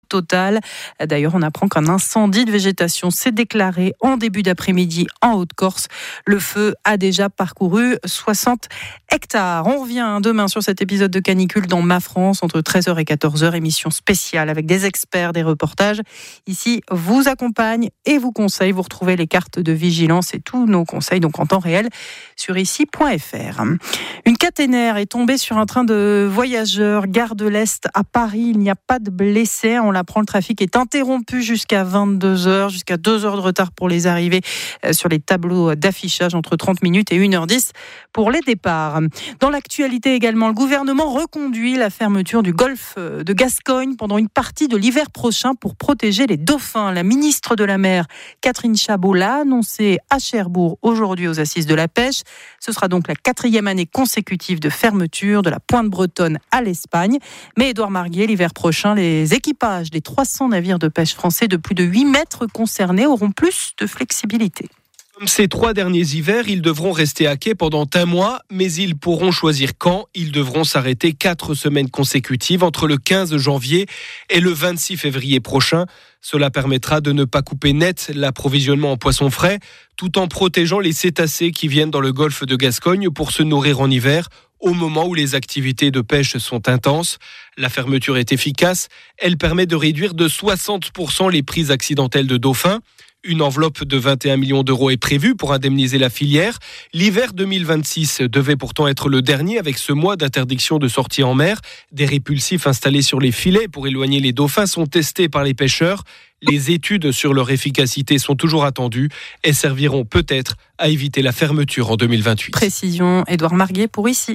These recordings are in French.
total. D'ailleurs, on apprend qu'un incendie de végétation s'est déclaré en début d'après-midi en Haute-Corse. Le feu a déjà parcouru 60 hectares. On revient demain sur cet épisode de Canicule dans Ma France entre 13h et 14h. Émission spéciale avec des experts, des reportages. Ici, vous accompagne et vous conseille. Vous retrouvez les cartes de vigilance et tous nos conseils donc en temps réel sur ici.fr. Une caténaire est tombée sur un train de voyageurs gare de l'Est à Paris. Il n'y a pas de blessés. On l'apprend, le trafic est interrompu jusqu'à 22h, jusqu'à 2 heures de retard pour les arrivées sur les tableaux d'affichage entre 30 minutes et 1h10 pour les départs. Dans l'actualité également, le gouvernement reconduit la fermeture du golfe de Gascogne pendant une partie de l'hiver prochain pour protéger les dauphins. La ministre de la Mer, Catherine Chabot, l'a annoncé à Cherbourg aujourd'hui aux Assises de la pêche. Ce sera donc la 4e année consécutive de fermeture de la pointe bretonne à l'Espagne. Mais Édouard Marguet, l'hiver prochain, les équipages des 300 navires de pêche français de plus de 8 mètres concernés auront plus de flexibilité. Comme ces 3 derniers hivers, ils devront rester à quai pendant un mois, mais ils pourront choisir quand. Ils devront s'arrêter 4 semaines consécutives entre le 15 janvier et le 26 février prochain. Cela permettra de ne pas couper net l'approvisionnement en poissons frais, tout en protégeant les cétacés qui viennent dans le golfe de Gascogne pour se nourrir en hiver, au moment où les activités de pêche sont intenses. La fermeture est efficace. Elle permet de réduire de 60% les prises accidentelles de dauphins. Une enveloppe de 21 millions d'euros est prévue pour indemniser la filière. L'hiver 2026 devait pourtant être le dernier avec ce mois d'interdiction de sortie en mer. Des répulsifs installés sur les filets pour éloigner les dauphins sont testés par les pêcheurs. Les études sur leur efficacité sont toujours attendues et serviront peut-être à éviter la fermeture en 2028. Précision, Édouard Marguet pour ici.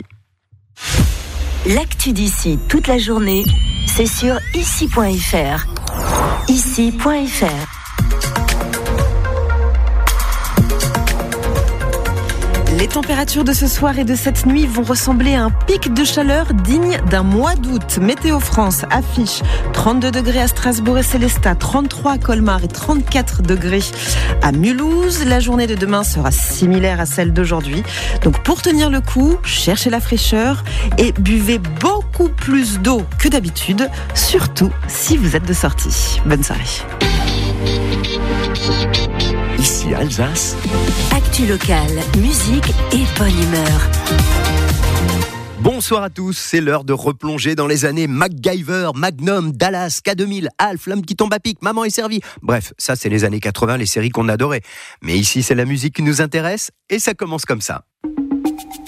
L'actu d'ici toute la journée, c'est sur ici.fr. Ici.fr. Les températures de ce soir et de cette nuit vont ressembler à un pic de chaleur digne d'un mois d'août. Météo France affiche 32 degrés à Strasbourg et Célestat, 33 à Colmar et 34 degrés à Mulhouse. La journée de demain sera similaire à celle d'aujourd'hui. Donc pour tenir le coup, cherchez la fraîcheur et buvez beaucoup plus d'eau que d'habitude, surtout si vous êtes de sortie. Bonne soirée. Ici Alsace. Actu locale, musique et bonne humeur. Bonsoir à tous, c'est l'heure de replonger dans les années MacGyver, Magnum, Dallas, K2000, Alf, L'homme qui tombe à pic, Maman est servie. Bref, ça c'est les années 80, les séries qu'on adorait. Mais ici c'est la musique qui nous intéresse et ça commence comme ça.